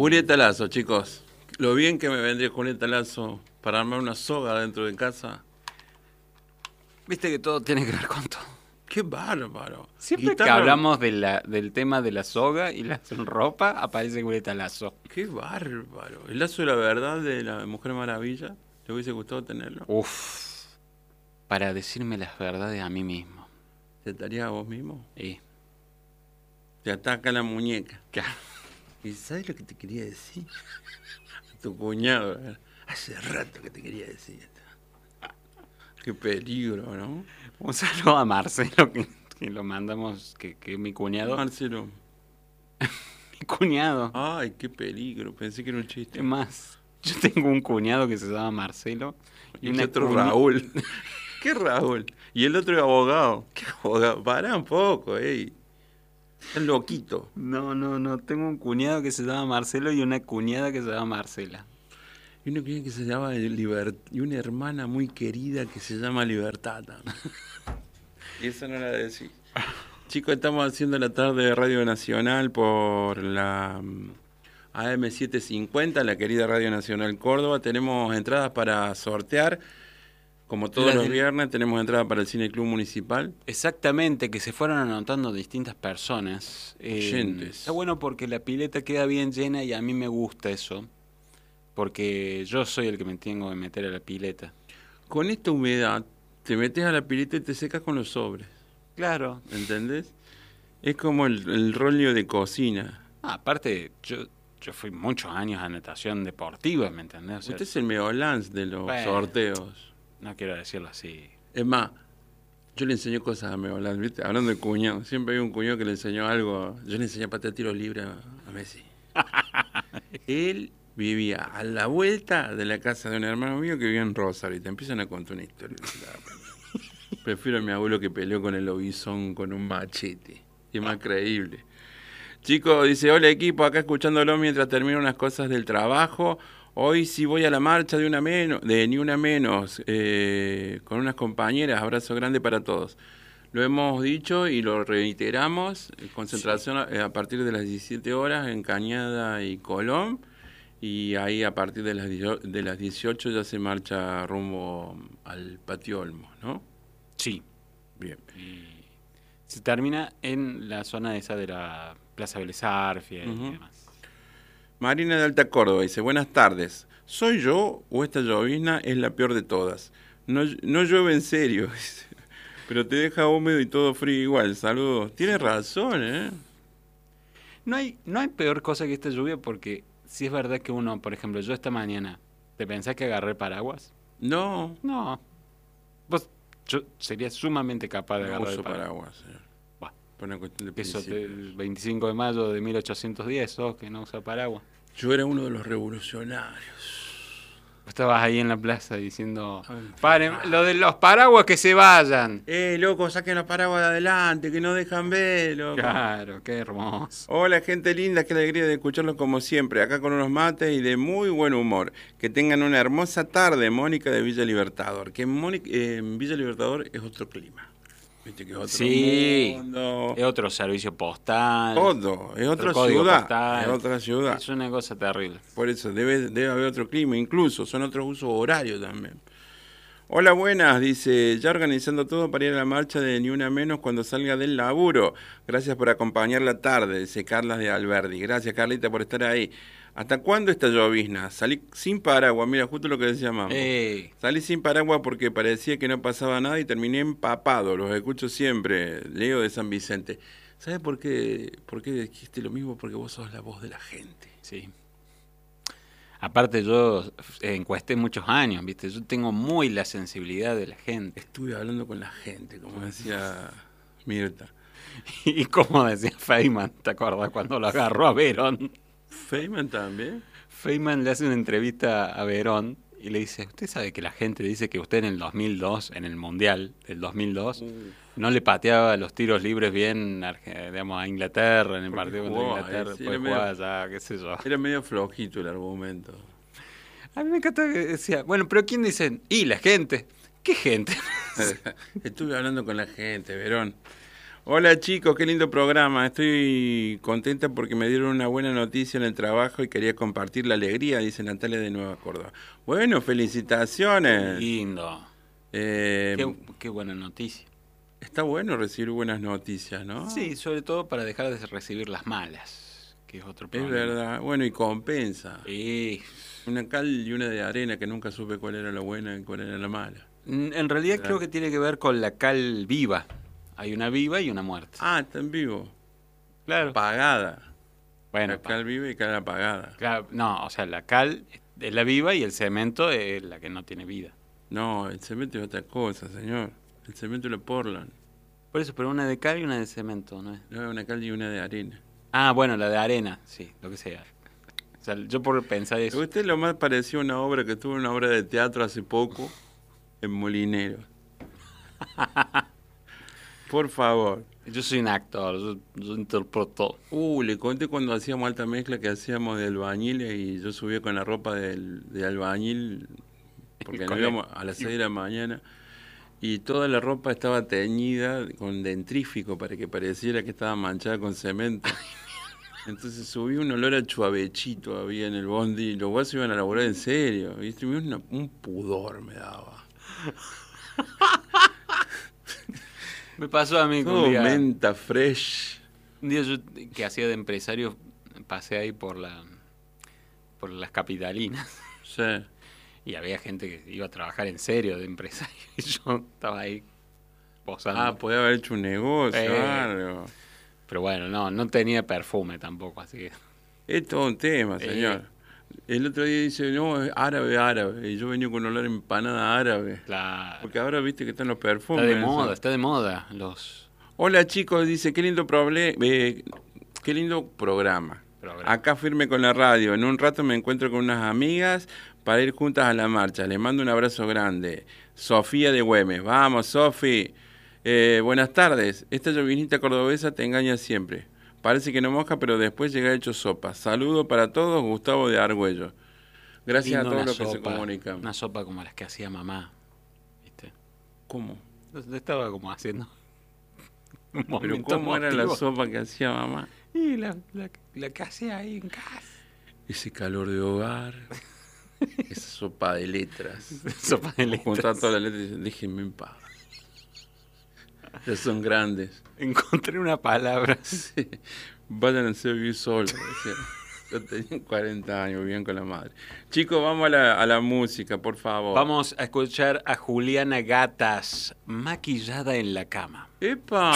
Julieta Lazo, chicos. Lo bien que me vendría Julieta Lazo para armar una soga dentro de casa. Viste que todo tiene que ver con todo. ¡Qué bárbaro! Siempre que hablamos del tema de la soga y la ropa, aparece Julieta Lazo. ¡Qué bárbaro! El lazo de la verdad de la Mujer Maravilla. ¿Le hubiese gustado tenerlo? Uf. Para decirme las verdades a mí mismo. ¿Te ataría a vos mismo? Sí. Te ataca la muñeca. Claro. ¿Y sabes lo que te quería decir? A tu cuñado. Hace rato que te quería decir esto. Qué peligro, ¿no? Un saludo a Marcelo, que lo mandamos, que es mi cuñado. Marcelo. Mi cuñado. Ay, qué peligro. Pensé que era un chiste. Es más, yo tengo un cuñado que se llama Marcelo. Y el otro Raúl. ¿Qué Raúl? Y el otro abogado. ¿Qué abogado? Pará un poco, ey. Estás loquito. No. Tengo un cuñado que se llama Marcelo y una cuñada que se llama Marcela. Y una cuñada que se llama y una hermana muy querida que se llama Libertad también. Y esa no la decís. Chicos, estamos haciendo la tarde de Radio Nacional por la AM750, la querida Radio Nacional Córdoba. Tenemos entradas para sortear. Como todos los viernes, tenemos entrada para el Cine Club Municipal. Exactamente, que se fueron anotando distintas personas. Oyentes. Está bueno porque la pileta queda bien llena y a mí me gusta eso. Porque yo soy el que me tengo que meter a la pileta. Con esta humedad, te metes a la pileta y te secas con los sobres. Claro. ¿Entendés? Es como el rollo de cocina. Aparte, yo fui muchos años a natación deportiva, ¿me entendés? O sea, usted es el Meolans de los sorteos. No quiero decirlo así. Es más, yo le enseño cosas a Meolans, ¿viste? Hablando de cuñado. Siempre hay un cuñado que le enseñó algo. Yo le enseñé a patear tiros libres a Messi. Él vivía a la vuelta de la casa de un hermano mío que vivía en Rosario. Y te empiezan a contar una historia. Prefiero a mi abuelo que peleó con el lobizón con un machete. Y es más creíble. Chicos, dice, hola equipo, acá escuchándolo mientras termino unas cosas del trabajo. Hoy sí voy a la marcha de Ni Una Menos, con unas compañeras. Abrazo grande para todos. Lo hemos dicho y lo reiteramos. Concentración a partir de las 17 horas en Cañada y Colón. Y ahí a partir de las 18 ya se marcha rumbo al Patio Olmos, ¿no? Sí. Bien. Y se termina en la zona esa de la Plaza Vélez Arfiel y demás. Marina de Alta Córdoba dice, buenas tardes. ¿Soy yo o esta llovizna es la peor de todas? No llueve en serio, pero te deja húmedo y todo frío igual. Saludos. Tienes razón, ¿eh? No hay peor cosa que esta lluvia porque si es verdad que uno, por ejemplo, yo esta mañana, ¿te pensás que agarré paraguas? No. Yo sería sumamente capaz de agarrar uso paraguas, señor. Bueno, por una cuestión de eso principios. el 25 de mayo de 1810, sos que no usa paraguas. Yo era uno de los revolucionarios. Vos estabas ahí en la plaza diciendo, paren, lo de los paraguas que se vayan. Loco, saquen los paraguas de adelante, que no dejan ver, loco. Claro, qué hermoso. Hola, gente linda, qué alegría de escucharlos como siempre, acá con unos mates y de muy buen humor. Que tengan una hermosa tarde, Mónica de Villa Libertador. Que en Villa Libertador es otro clima. Viste que es otro mundo. Es otro servicio postal. Todo, es otra código ciudad. postal. Es otra ciudad. Es una cosa terrible. Por eso debe haber otro clima, incluso son otros usos horarios también. Hola, buenas, dice, ya organizando todo para ir a la marcha de Ni Una Menos cuando salga del laburo. Gracias por acompañar la tarde, dice Carlas de Alberdi. Gracias, Carlita, por estar ahí. ¿Hasta cuándo esta llovizna? Salí sin paraguas, mira, justo lo que decía mamá. Salí sin paraguas porque parecía que no pasaba nada y terminé empapado. Los escucho siempre. Leo de San Vicente. ¿Sabes por qué dijiste lo mismo? Porque vos sos la voz de la gente. Sí. Aparte yo encuesté muchos años, ¿viste? Yo tengo muy la sensibilidad de la gente. Estuve hablando con la gente, como decía Mirta. Y como decía Feynman, ¿te acordás cuando lo agarró a Verón? ¿Feynman también? Feynman le hace una entrevista a Verón y le dice, ¿usted sabe que la gente dice que usted en el 2002, en el Mundial del 2002, no le pateaba los tiros libres bien, digamos, a Inglaterra, en el partido contra Inglaterra, después jugaba allá, qué sé yo? Era medio flojito el argumento. A mí me encanta que decía, bueno, pero ¿quién dicen? Y la gente. ¿Qué gente? Estuve hablando con la gente, Verón. Hola chicos, qué lindo programa. Estoy contenta porque me dieron una buena noticia en el trabajo y quería compartir la alegría, dice Natalia de Nueva Córdoba. Bueno, felicitaciones. Lindo. Eh, Qué buena noticia. Está bueno recibir buenas noticias, ¿no? Sí, sobre todo para dejar de recibir las malas, que es otro Es problema. verdad. Bueno, y compensa. Y Una cal y una de arena que nunca supe cuál era la buena y cuál era la mala. en realidad Claro. creo que tiene que ver con la cal viva. Hay una viva y una muerta. Ah, está en vivo. Claro. Apagada. Bueno, La cal viva y cal apagada. claro, no, o sea, la cal es la viva y el cemento es la que no tiene vida. No, el cemento es otra cosa, señor. El cemento es la Portland. Por eso, pero una de cal y una de cemento, ¿no es? No, una cal y una de arena. Ah, bueno, la de arena, sí, lo que sea. O sea, yo por pensar eso. Usted lo más pareció una obra que tuvo una obra de teatro hace poco en Molinero. Por favor. Yo soy un actor, yo interpreto. Le conté cuando hacíamos alta mezcla que hacíamos de albañiles y yo subía con la ropa de albañil porque nos íbamos a las 6 de la mañana y toda la ropa estaba teñida con dentrífico para que pareciera que estaba manchada con cemento. Entonces subí un olor a chuavechito había en el bondi y los guasos iban a laburar en serio. ¿Viste? Un pudor me daba. Me pasó a mí que Todo menta fresh. un día yo que hacía de empresario pasé ahí por las capitalinas Sí. y había gente que iba a trabajar en serio de empresario y yo estaba ahí posando. Podía haber hecho un negocio, algo. Pero bueno, no tenía perfume tampoco, así que... Es todo un tema, señor. El otro día dice, no, es árabe, árabe. Y yo venía con olor a empanada árabe. Claro. Porque ahora viste que están los perfumes. Está de moda los Hola chicos, dice, qué lindo qué lindo programa. Acá firme con la radio. En un rato me encuentro con unas amigas para ir juntas a la marcha. Les mando un abrazo grande. Sofía de Güemes. Vamos, Sofi. Buenas tardes. Esta llovinita cordobesa te engaña siempre. Parece que no moja, pero después llega hecho sopa. Saludo para todos, Gustavo de Argüello. Gracias a todos los que se comunican. Una sopa como las que hacía mamá, ¿viste? ¿Cómo? Estaba como haciendo un ¿Pero momento cómo era la emotivo. sopa que hacía mamá? Y la que hacía ahí en casa. Ese calor de hogar, esa sopa de letras. Sopa de letras. Juntar todas las letras y dicen, déjenme en paz. Ya son grandes. Encontré una palabra. Sí. Váyanse a vivir solos. Decían. Ya tenían 40 años, vivían con la madre. Chicos, vamos a la música, por favor. Vamos a escuchar a Juliana Gatas, Maquillada en la cama. ¡Epa!